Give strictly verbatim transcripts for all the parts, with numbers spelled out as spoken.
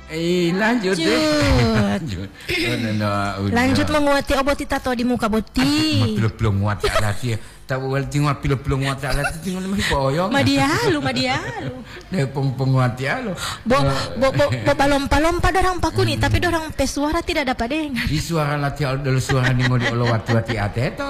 Eh, lanjut deh. Lanjut. Lanjut menguati oboti tato di muka boti. Belum muat lagi. Tak boleh tengok pilih-pilih muat lagi tengok mah boyong. Madialu, madialu. Deh penguat ya lo. Bo bo bo, bo balompa-lompa dorang pakuni tapi dorang pesuara tidak dapat dengar. Di suara lati dulu suara ni mau diolo wati-wati ate to.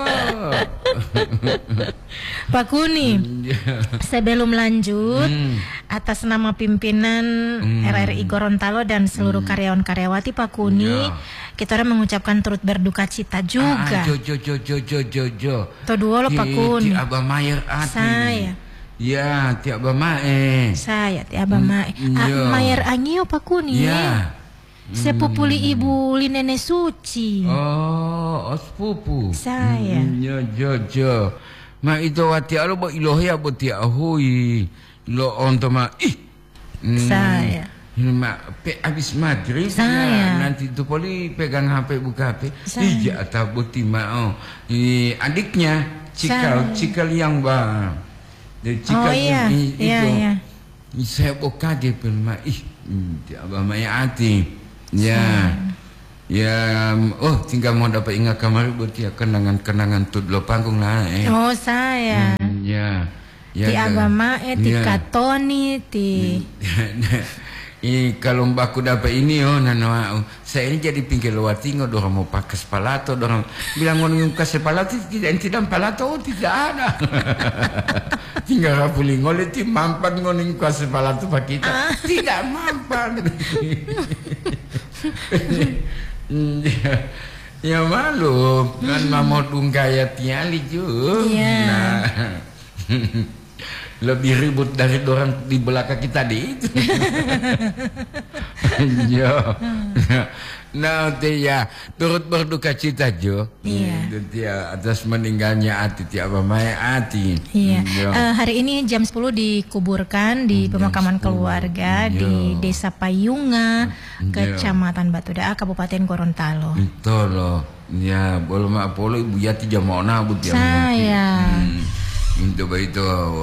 Pakuni. Sebelum lanjut atas nama pimpinan R R I Gorontalo dan seluruh karyawan-karyawati Pakuni, kita orang mengucapkan turut berduka cita juga. Jo jo jo jo jo jo jo. To dua lo Pakuni. Ti Abah Mayer ati. Saya. Ya, ti Abah Mae. Saya ti Abah Mae. Mayer Angio Pakuni. Ya. Sepupuli ibu li nenek suci. Oh, sepupu. Saya. Ya jo jo. Ma itu wati alo bo iloh ya bo ti ahui. Lo onto ma ih. Saya. Ma pe habis maghrib Saya. nanti tu poli pegang H P buka H P. Ija atau buti mau. Adiknya Cikal, Cikal yang ba. Cikal oh iya, itu. iya, iya. Saya buka dia pun ma ih. Abah Maya hati. Ya. Ya, oh tinggal mau dapat ingat kamar buat ya kenangan-kenangan tu lo panggung lah eh. Oh saya. Hmm, ya. Ya. Ti Abah Mae, ti Katoni, ti. I kalau mbakku dapat ini oh nana saya ini jadi pinggir luar tinggal dorang mau pakai sepalato dorang bilang mau kasih sepalato tidak tidak palato oh, tidak ada tinggal rapuli ngoleh ti mampan ngoning kasih sepalato pak kita tidak mampan ya malu kan mau dungkaya tiali juga nah lebih ribut dari orang di belakang kita di itu. Jo. Nah, ya turut berduka cita Jo. Iya. Ya, atas meninggalnya Ati ti Abah Mae Ati. Iya. Uh, hari ini jam sepuluh dikuburkan di pemakaman keluarga di Desa Payunga, Kecamatan Batudaa, Kabupaten Gorontalo. Itu loh. Ya, belum apa Ibu Yati jamona bu dia. Saya. Itu itu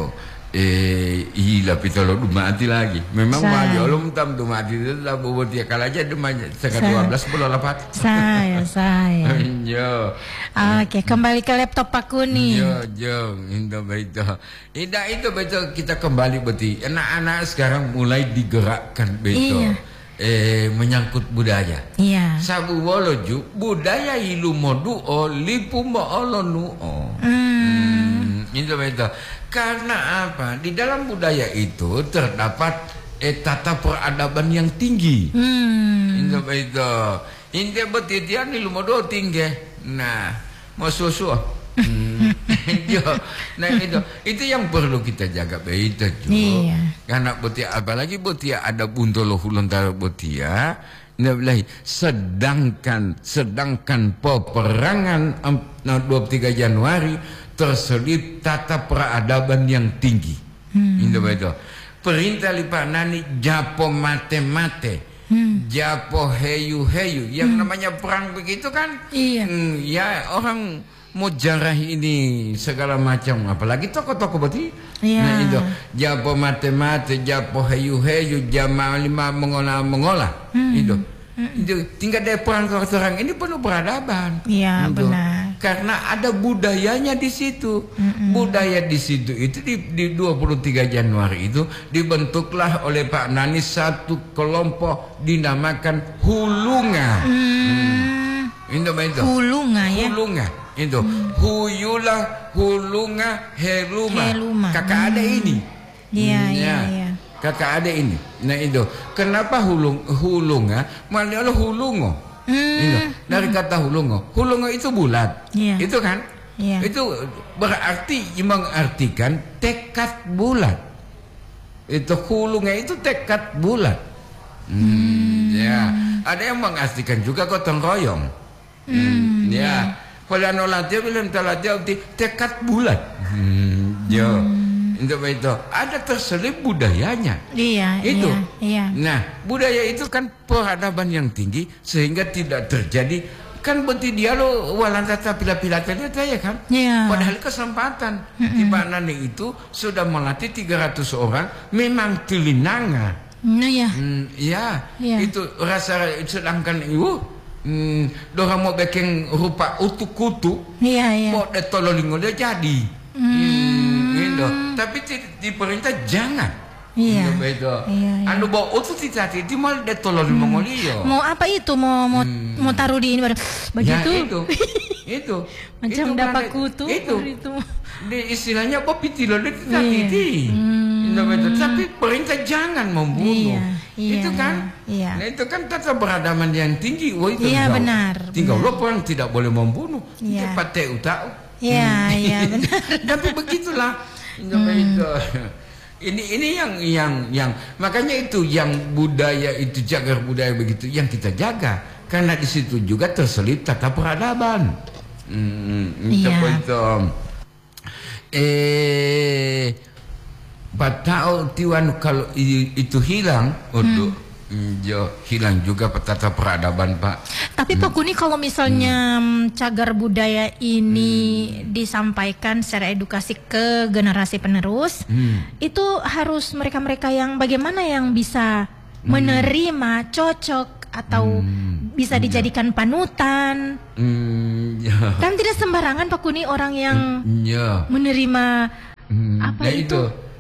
eh iya pita lo mati lagi. Memang maju lo mutam tu mati itu lah buat dia kalau aja demanya sekitar dua belas puluh lapat. Saya saya. Jo. Oke, kembali ke laptop Pakuni. Jo jo itu itu. Tidak itu betul kita kembali berarti anak-anak sekarang mulai digerakkan betul. Iya. Eh menyangkut budaya. Iya. Sabu woloju budaya ilu modu o lipu mo olonu o. Hmm. Itu betul. Karena apa? Di dalam budaya itu terdapat eh, tata peradaban yang tinggi. Hmm. Itu betul. Ini betitian ilu modu tinggi. Nah, mau susu. Hmm. Nah itu itu yang perlu kita jaga begitu juga. Iya. Karena betia apalagi betia ada buntolo hulontara betia. Nah, sedangkan sedangkan peperangan dua puluh tiga Januari terselip tata peradaban yang tinggi. Hmm. Itu betul. Perintah lipat nani japo mate-mate. Hmm. Japo heyu-heyu. Yang hmm. namanya perang begitu kan? Iya. Hmm, ya orang mau jarah ini segala macam. Apalagi toko-toko berarti. Iya. Nah itu. Japo mate-mate, japo heyu-heyu, jama lima mengolah-mengolah. Hmm. Itu. Hmm. Itu tinggal dari perang ke orang ini penuh peradaban. Iya gitu. Benar. Karena ada budayanya di situ. Mm-mm. Budaya di situ itu di, di dua puluh tiga Januari itu dibentuklah oleh Pak Nani satu kelompok dinamakan Hulunga. Mm. Hmm. Itu itu. Hulunga ya. Hulunga itu. Mm. Huyula Hulunga Heruma. Heruma. Kakak ada ini. Iya mm, iya iya. Kakak ada ini. Nah itu. Kenapa hulung hulunga? Malah hulungo. Hmm. Itu. Dari kata hulungo. Hulungo itu bulat. Yeah. Itu kan? Yeah. Itu berarti mengartikan tekad bulat. Itu hulunga itu tekad bulat. Hmm. Hmm. Ya. Ada yang mengartikan juga gotong royong. Hmm. Ya. Kalau nolatnya bilang telatnya tekad bulat. Hmm. Yo. Hmm. Itu itu ada terselip budayanya. Iya, itu. Iya, iya. Nah, budaya itu kan peradaban yang tinggi sehingga tidak terjadi kan berarti dia lo walan tata pila-pila tadi ya kan. Iya. Padahal kesempatan mm-hmm. di mana itu sudah melatih tiga ratus orang memang telinanga. Nah ya. Hmm, ya, Ya. itu rasa sedangkan ibu, hmm, dorang mau bikin rupa utuk-kutuk, Iya, iya. mau detololingo dia jadi. Hmm, gitu. Tapi di, di perintah jangan. Iya. Gitu, begitu. Iya, iya. Anu bawa utuk tidak itu mau detololingo mau liyo. Mau apa itu? Mau mau, mau taruh di ini baru begitu. Ya, itu. Itu. Macam Itu dapat kan, kutu. Itu. itu. Di istilahnya apa pitilo dia tidak Iya. titi. Hmm. Tapi perintah jangan membunuh. Iya, iya, Itu kan. iya. Nah, itu kan tata beradaban yang tinggi. Wah, itu Iya, tinggal- benar, Tinggal benar. lo orang tidak boleh membunuh. Iya. Cepat teh utau. Iya, iya, benar. Tapi begitulah. Itu. Ini ini yang yang yang makanya itu yang budaya itu jaga budaya begitu yang kita jaga karena di situ juga terselip tata peradaban. Hmm, itu Iya. itu. Eh, batao tiwan kalau i- itu hilang, untuk jo hilang juga tata peradaban Pak. Tapi Pak Kuni kalau misalnya mm, cagar budaya ini disampaikan secara edukasi ke generasi penerus, Hmm. itu harus mereka-mereka yang bagaimana yang bisa menerima, cocok atau bisa dijadikan panutan. Hmm, ya. Kan tidak sembarangan Pak Kuni orang yang Ya. menerima Hmm, apa nah itu?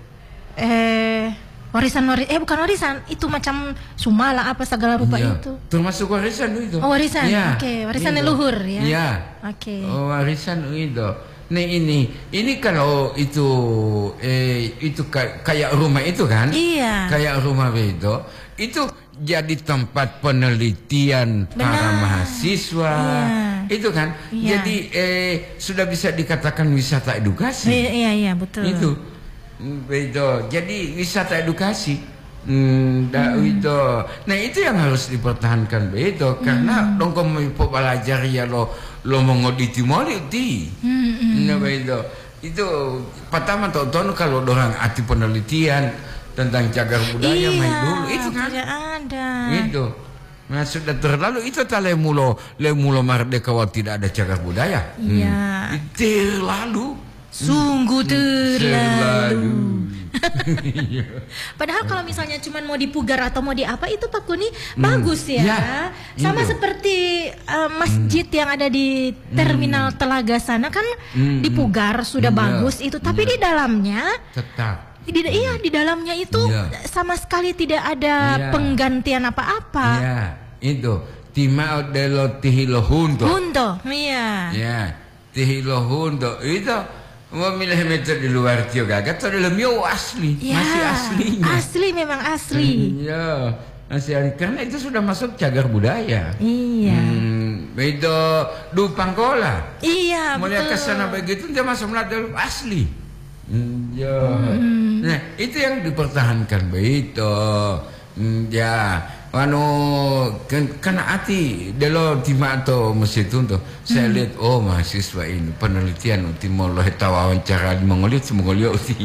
Eh warisan warisan eh bukan warisan, itu macam sumala apa segala rupa Ya. itu. Termasuk warisan itu. Oh, warisan. Ya, Oke, warisan itu. leluhur ya. Iya. Oke. Oh, warisan itu. Nah ini, ini kalau itu eh itu ka- kayak rumah itu kan? Iya. Kayak rumah itu, itu jadi tempat penelitian para Benar. mahasiswa. Iya. Itu kan. Iya. Jadi eh sudah bisa dikatakan wisata edukasi. Iya, iya, iya, betul. Itu. Hmm, Begitu. Jadi wisata edukasi. Hmm, dah itu. Nah itu yang harus dipertahankan begitu karena dong kau mau belajar ya lo lo mau ngoditi moliti. Nah begitu. Itu pertama tahun kalau orang arti penelitian tentang cagar budaya Iya, main dulu itu kan. tidak ada. Itu. Nah sudah terlalu itu tak lemulo lemulo merdeka waktu tidak ada cagar budaya. Iya. Hmm. Terlalu. Sungguh terlalu. Iya. Padahal kalau misalnya cuma mau dipugar atau mau di apa itu Pak Kuni bagus ya. Ya, Sama itu. seperti uh, masjid yang ada di terminal Telaga sana kan dipugar sudah Iya. bagus itu, tapi di dalamnya Tetap. di, iya di dalamnya itu Iya. sama sekali tidak ada Iya. penggantian apa-apa. Ya, itu. Timao delo tihilo hunto. Hunto, iya. Ya, tihilo hunto. Itu memilih meter di luar tio gagat atau dalam yo asli. Ya, Masih aslinya. asli memang asli. Iya, masih asli. Karena itu sudah masuk cagar budaya. Iya. Hmm, itu Dupangkola. Iya, Mulai ke betul. sana begitu dia masuk melatih asli. Hmm, ya. Nah, itu yang dipertahankan begitu. Hmm, ya. Anu kan kena hati delo tima atau masjid itu saya lihat oh mahasiswa ini penelitian uti mau lo tahu wawancara di Mongolia di Mongolia uti.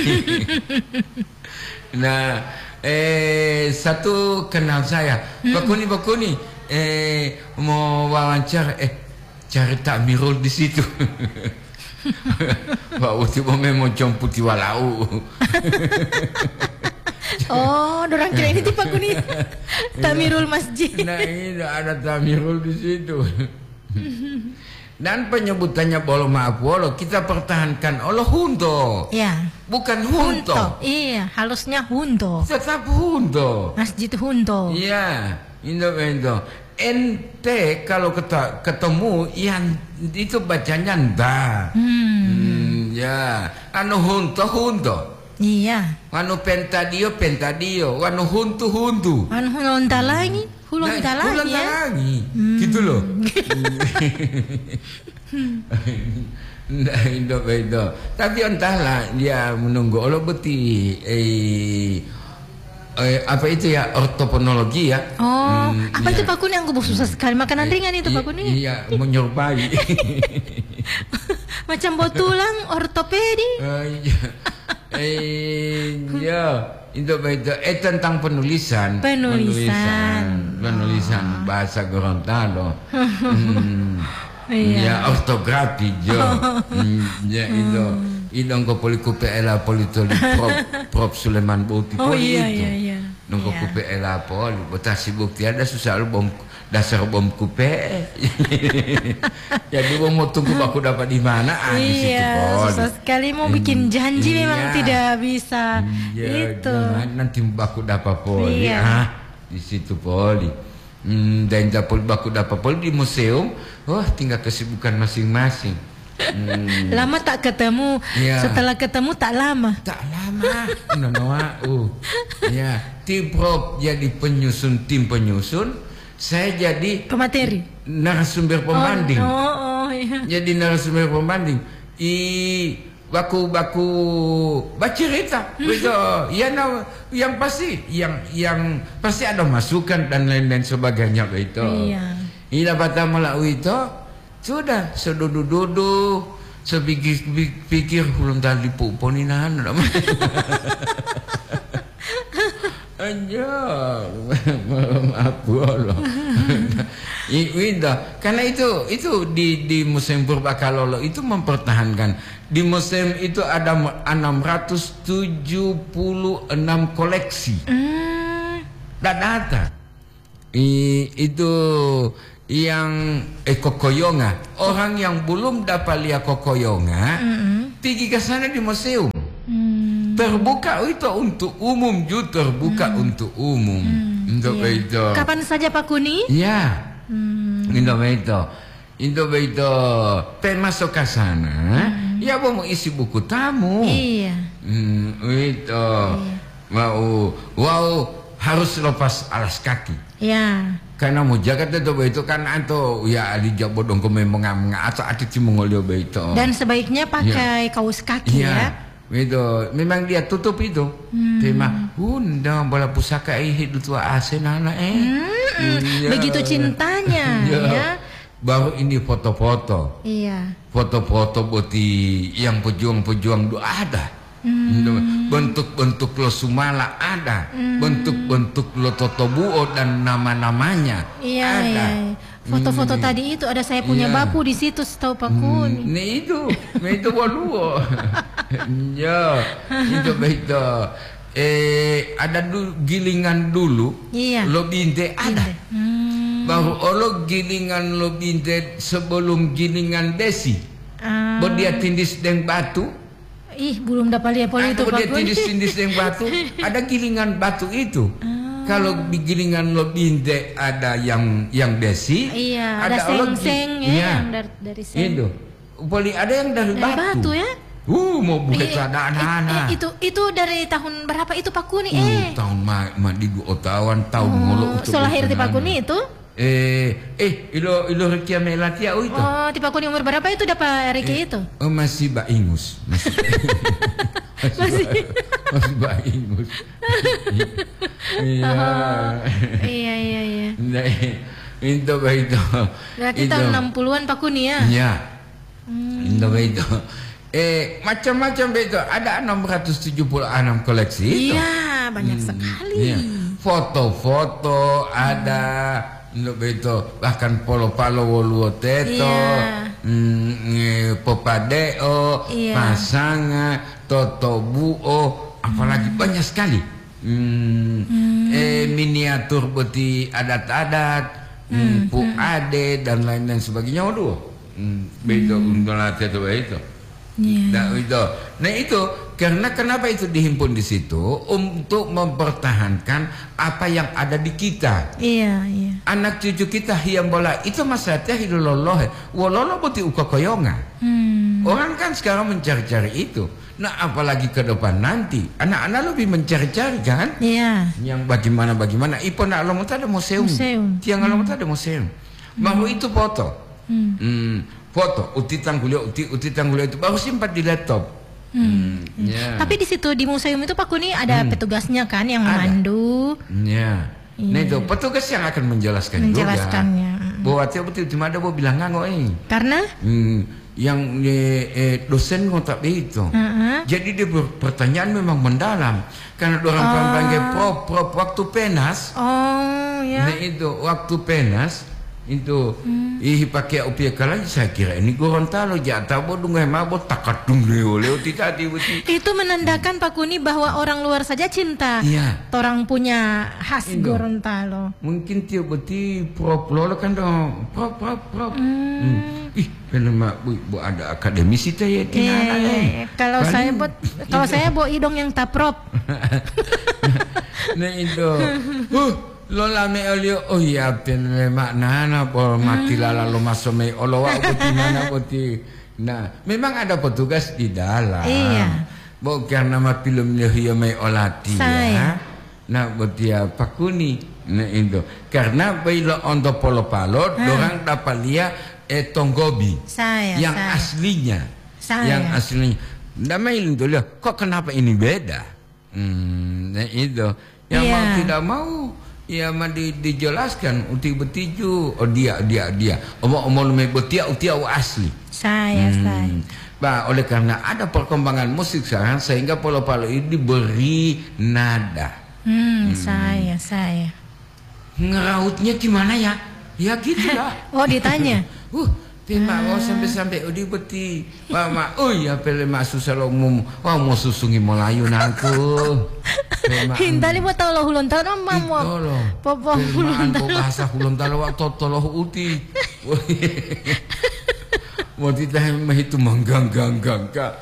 Nah, eh satu kenal saya, Pak Kuni Pak Kuni eh mau wawancara eh cari takmirul di situ. Pak uti mau memang jomputi walau. Oh, dorang kira ini tipe Pak Kuni. Tamirul masjid. Nah ini ada tamirul di situ. Dan penyebutannya bolo maaf bolo kita pertahankan Allah hunto. Ya. Bukan hunto. Hunto. Iya, halusnya hunto. Tetap hunto. Masjid hunto. Iya, Indo Indo. Ente kalau keta, ketemu yang itu bacanya nda. Hmm. Hmm, ya, anu hunto hunto. Iya. Anu pentadio pentadio, anu huntu huntu. Anu hulonta lagi, hulonta Nah, lagi hulonta ya. lagi. Gitu loh. Nah, itu itu. Tapi entahlah dia menunggu Allah beti eh, eh apa itu ya ortoponologi ya. Oh, Hmm, apa iya. itu Pak Kuni yang gue susah sekali makanan ringan itu Pak Kuni. Iya, menyerupai. Macam bau tulang ortopedi. Oh, iya. Eh, ya, itu itu eh tentang penulisan. Penulisan. Penulisan, penulisan bahasa Gorontalo. Hmm. Iya. Ya, ortografi jo. Hmm, ya itu. Idong ko polikupe ela politoli prop prop Suleman Bauti Oh poli iya itu. iya iya. nunggu Iya. kupe elapo, botasi bukti ada susah lu bom dasar bom kupe. Jadi mau tunggu baku dapat di mana? Ah, di situ Iya, Poli. susah sekali mau bikin janji Iya. memang tidak bisa. Iya, Itu. jangan nanti baku dapat Poli. Iya. Ah, di situ Poli. Hmm, dan dapur baku dapat Poli di museum. Wah, tinggal kesibukan masing-masing. Hmm. Lama tak ketemu. Iya. Setelah ketemu tak lama. Tak lama, Nonoa. Uh, ya, tim prop jadi penyusun tim penyusun, saya jadi Pemateri. narasumber pembanding. Oh, oh, oh iya. Jadi narasumber pembanding. I baku-baku bercerita, begitu. Ya, no, yang pasti, yang yang pasti ada masukan dan lain-lain sebagainya begitu. Iya. Ila bata melalui itu sudah sedudu-dudu sepikir-pikir belum tadi puponinan. Anjir, maaf Allah. Winda, karena itu itu di di Museum Purbakalolo itu mempertahankan. Di museum itu ada enam ratus tujuh puluh enam koleksi. Hmm. Data. I, itu yang eh Kokoyonga. Orang yang belum dapat lihat Kokoyonga, Mm-mm. pergi ke sana di museum. Hmm. Terbuka itu untuk umum, juga terbuka Hmm. untuk umum. Hmm, Untuk iya. itu. Kapan saja Pak Kuni? Ya. Hmm. Untuk itu. Untuk itu. Pen masuk ke sana, ya mau isi buku tamu. Iya. Hmm, itu. Wow, wow, harus lepas alas kaki. Ya. Karena mau jaga itu itu kan atau ya di jabodong kau memang atau ati cimongolio itu. Dan sebaiknya pakai kaos kaki ya. Itu memang dia tutup itu. Hmm. Tema, undang bola pusaka eh hidup tua asen anak eh. Hmm, Iya. begitu cintanya Iya. ya. Baru ini foto-foto. Iya. Foto-foto boti yang pejuang-pejuang itu ada. Hmm. Bentuk-bentuk lo Sumala ada. Bentuk-bentuk lo Totobuo dan nama-namanya Iya, ada. iya. Foto-foto Hmm. tadi itu ada saya punya Iya. bapu di situ setahu Pak Kuni. Hmm, Ni itu, ni itu boluo. Ya, itu itu. Eh, ada dulu gilingan dulu. Iya. Lo binte ada. Hmm. Baru olo gilingan lo binte sebelum gilingan desi. Ah. Baru dia tindis deng batu. Ih, belum dapat lihat pola itu Baru Pak dia Kuni. tindis-tindis deng batu. Ada gilingan batu itu. Kalau di gilingan lo binte ada yang yang desi. Iya, ada olo seng-seng gi- ya, iya. yang dari, dari seng. Itu. Boleh ada yang dari, Dari batu ya? Uh, mau buka Eh, celana eh, anak-anak. eh, itu itu dari tahun berapa itu Pak Kuni? Uh, eh. tahun ma, ma di dua tahun tahun mulu Oh, so lahir di Pak Kuni itu? Eh, eh, ilo ilo rekia melatia oh itu. Oh, di Pak Kuni umur berapa itu dapat Riki itu? Oh, masih baingus. Masih. masih. masih baingus. Iya. Iya, iya, iya. Nah, itu itu. Berarti tahun enam puluhan Pak Kuni ya? Iya. Hmm. Itu itu. Eh, macam-macam itu. Ada enam ratus tujuh puluh enam koleksi itu. Iya, banyak sekali. Iya. Foto-foto ada untuk itu bahkan polo-palo woluo teto, Iya. mm, eh, popadeo, Iya. pasangan, totobuo, apalagi banyak sekali. Mm, eh, miniatur beti adat-adat, mm, pu ade dan lain-lain sebagainya. Waduh, mm, begitu untuk latih itu itu. Iya. Nah itu, nah itu karena kenapa itu dihimpun di situ untuk mempertahankan apa yang ada di kita. Iya, iya. Anak cucu kita yang bola itu masalahnya hiloloh, wololo boti ukokoyonga. Hmm. Orang kan sekarang mencari-cari itu. Nah apalagi ke depan nanti anak-anak lebih mencari-cari kan? Iya. Yang bagaimana bagaimana. Ipo nak alamat ada museum. Museum. Tiang alamat ada museum. Baru itu foto. Hmm. Hmm, foto uti tanggulio uti uti tanggulio itu baru simpan di laptop. Hmm, ya. Tapi di situ di museum itu Pak Kuni ada petugasnya kan yang Ada. memandu. Ya. Nah itu petugas yang akan menjelaskan, Menjelaskannya. juga. Bahwa tiap betul cuma ada bahwa bilang nganggo eh. Karena Hmm, yang eh, eh, dosen ngotak itu. Heeh. Jadi dia ber- pertanyaan memang mendalam karena orang oh. panggil prop prop waktu penas. Oh, ya. Nah itu waktu penas Itu hmm. ih pakai upia kalai saya kira ini Gorontalo jatah bodung mabo takadung oleh tadi itu menandakan Pak Kuni bahwa orang luar saja cinta iya. Orang punya khas Indo. Gorontalo mungkin tiap beti prop lo kan dong prop prop prop hmm. hmm. ih kenapa bu, bu ada akademisi teh ya eh, kalau Paling, saya buat kalau saya bawa idong yang taprop nah itu uh lo lame olio oh iya ten makna na por mati lala lo masuk me olo wa putih mana putih. Nah memang ada petugas di dalam. Iya. Bukan nama filmnya hiyo me olati ya. Nah betia Pak Kuni. Nah itu karena bilo ondo polo palo dorang dapat lihat eh tonggobi. Saya. Yang saya. aslinya. Saya. Yang aslinya. Damai itu lihat kok kenapa ini beda. Hmm, nah itu yang yeah. mau tidak mau. Ya mah di, dijelaskan uti betiju oh dia dia dia omong-omong me betia utia asli saya hmm. saya bah oleh karena ada perkembangan musik sekarang sehingga polo-polo ini diberi nada hmm, hmm. saya saya ngerautnya gimana ya ya gitu lah oh ditanya uh tema ah. oh sampai-sampai udi beti mama oh ya pele masuk salomum oh mau susungi Melayu nangku hintali mau tahu lo hulun tahu nama mau popo hulun tahu bahasa hulun tahu waktu toloh uti mau tidak itu menggang-gang kak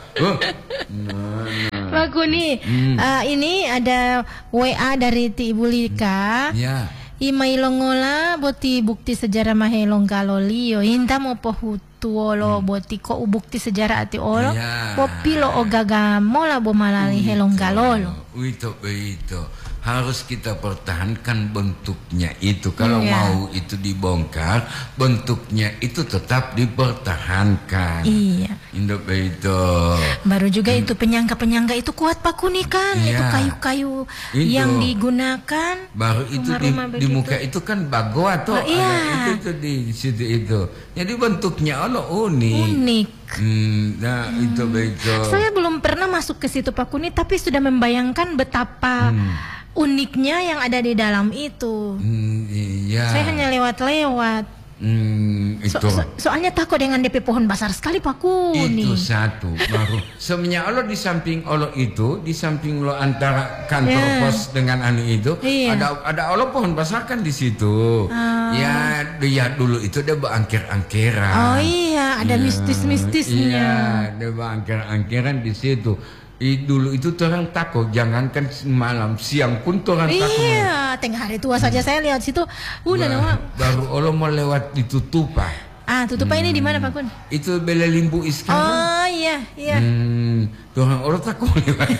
Pak Kuni hmm. uh, ini ada W A dari Ti Ibu Lika ya Imailongola boti bukti sejarah mahelong galolio hinta mo pohutu olo boti ko bukti sejarah ati olo yeah. popilo ogaga mola bo malali helong galolo itu itu harus kita pertahankan bentuknya itu kalau yeah. mau itu dibongkar bentuknya itu tetap dipertahankan iya Indo itu baru juga hmm. itu penyangga-penyangga itu kuat Pak Kuni kan yeah. itu kayu-kayu yang digunakan baru itu di, di muka itu kan bagoa tuh oh, iya. ada itu tuh di situ itu jadi bentuknya Allah unik unik hmm, nah hmm. itu begitu saya belum pernah masuk ke situ Pak Kuni tapi sudah membayangkan betapa hmm. uniknya yang ada di dalam itu. Hmm, iya. Saya hanya lewat-lewat. Hmm, itu. So, so, soalnya takut dengan D P pohon besar sekali Pak Kuni. Itu satu baru. Sebenarnya Allah di samping Allah itu, di samping lo antara kantor yeah. pos dengan anu itu, yeah. ada ada Allah pohon besar kan di situ. Uh. Ya, dia dulu itu dia berangker-angkeran. Oh iya, ada ya, mistis-mistisnya. Iya, dia berangker-angkeran di situ. I, dulu itu orang takut, jangankan malam, siang pun orang iya, takut. Iya, tengah hari tua saja saya lihat situ, udah nama. Baru Allah mau lewat di Tutupa. Ah, Tutupa hmm. ini di mana Pak Kun? Itu Bela Limbu Iskandar. Oh iya, iya. Hmm, orang orang takut lewat.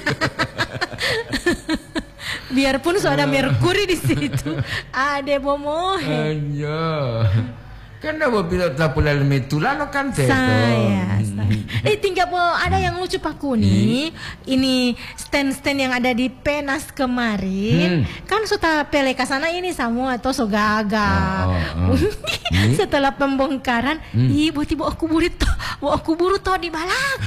Biarpun sudah Merkuri di situ, ada bomoh. Aja. Karena bila tak pula metulah lo kan saya, saya. Eh tinggal po ada yang lucu Pak Kuni. Hmm. Ini stand-stand yang ada di Penas kemarin. Hmm. Kan sudah pele kasana ini semua atau so gagal. Oh, oh, oh. Setelah pembongkaran, hmm. ih buat ibu aku burit, bu aku buru toh di balak.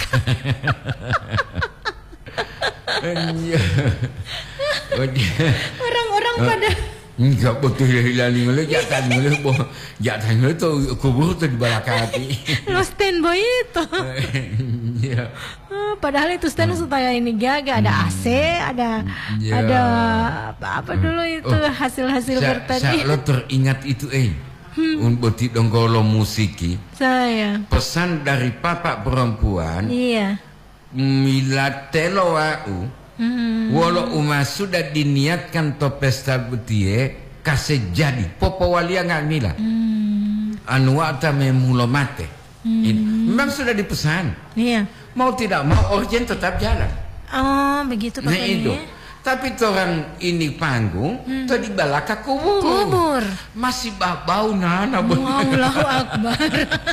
Orang-orang oh. pada enggak betul hilang ngele jatan ngele bo jatan ngele tu kubur tu di belakang hati lo standby itu ya. Oh, padahal itu stand supaya ini gaga ada A C ada ya. ada apa, apa dulu itu oh. hasil-hasil sa, bertani sa, lo teringat itu eh hmm. un boti donggolo musiki saya pesan dari papa perempuan iya mila telo au Hmm. Walau umat sudah diniatkan to pesta betie kasih jadi popo walia nggak mila hmm. anu wata memulo mate hmm. memang sudah dipesan iya. Mau tidak mau urgent tetap jalan oh begitu nah itu tapi orang ini panggung hmm. tuh di belakang kubur kubur masih bau nana Allahu Akbar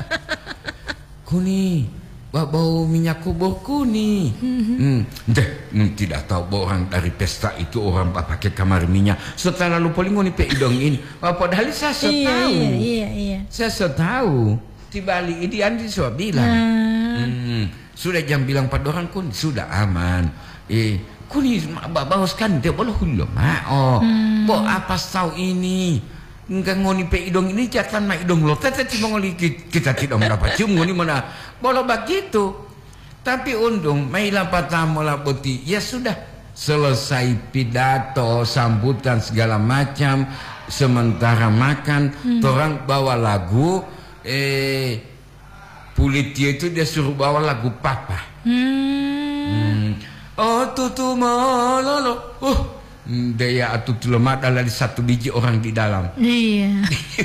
Kuni bau minyak kubur kuning. Mm-hmm. Hmm. Deh, hmm, tidak tahu bahwa orang dari pesta itu orang pakai kamar minyak. Setelah lalu paling ngoni pe idong ini. Padahal saya tahu. Iya, iya, iya. Saya tahu. Tibali ini Andi sudah bilang. Nah. Hmm. Sudah jam bilang pada orang kun sudah aman. Eh, kuni bawa kan dia boleh hulur. Oh, hmm. Bo apa tahu ini? Enggak ngoni pe idong ini jatan ma idong lo tete cuma ngoli kita tidak mendapat cium ngoni mana boleh begitu. Tapi undung mai lapatamu lapoti ya sudah selesai pidato sambutan segala macam sementara makan hmm. orang bawa lagu eh Pulitia itu dia suruh bawa lagu papa. Hmm. Hmm. Oh tutu malolo. Oh daya atu lemak adalah di satu biji orang di dalam. Iya.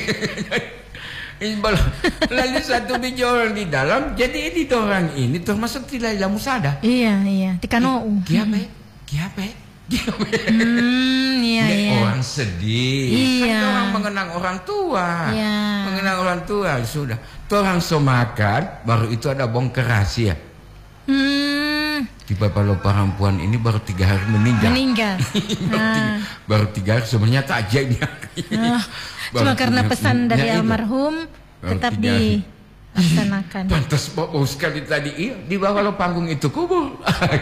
Lalu satu biji orang di dalam, jadi ini orang ini termasuk tidak ilmu musada. Iya iya. Tikano. Kiape, kiape, kiape. Hmm iya iya. Orang sedih. Iya. Kan orang mengenang orang tua. Iya. Mengenang orang tua sudah. Orang somakan, baru itu ada bongkar rahasia. Hmm. Tiba kalau perempuan ini baru tiga hari meninggal. Meninggal. baru, ah. tiga, baru tiga hari sebenarnya tak ajaib dia. Oh, cuma karena pesan dari ya, almarhum tetap dilaksanakan. Pantas bau sekali tadi iya di bawah lo panggung itu kubur.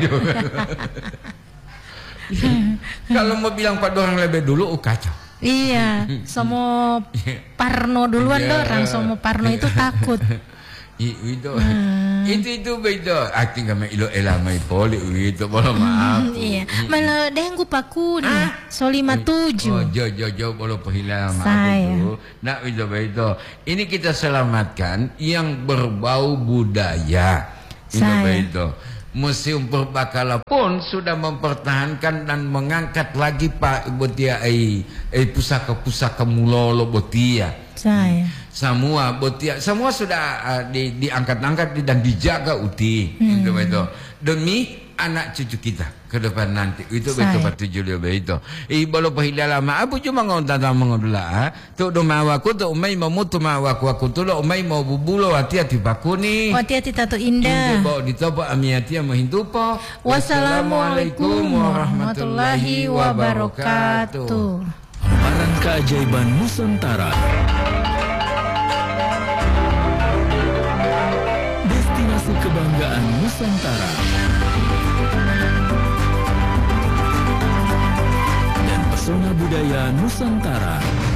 Kalau mau bilang pada orang lebih dulu oh, kacau. Iya, Somo Parno duluan yeah. Dorang Somo Parno itu takut. Itu hmm. itu itu beda. Acting kami ilo elamai poli itu boleh maaf. Iya, malah dengku paku nih. Solima tujuh. Oh jo jo jo boleh perhilang maaf itu. Nak itu beda. Ini kita selamatkan yang berbau budaya. Itu beda. Museum Purbakala pun sudah mempertahankan dan mengangkat lagi Pak Botia ai ai pusaka-pusaka mulolo Botia. Saya. Semua Botia semua sudah uh, di, diangkat-angkat dan dijaga uti hmm. itu itu demi anak cucu kita ke depan nanti itu betul betul jujur betul. I balo pahilala ma abu cuma ngau tata mengodula tu do mawaku tu umai mamutu mawaku aku tu lo umai mau bubulo hati-hati bakuni. Hati-hati tato indah. Indah bawa ditopo amiati amahintupo. Wassalamualaikum warahmatullahi wabarakatuh. Hamparan keajaiban Nusantara. Destinasi kebanggaan Nusantara. Dan pesona budaya Nusantara.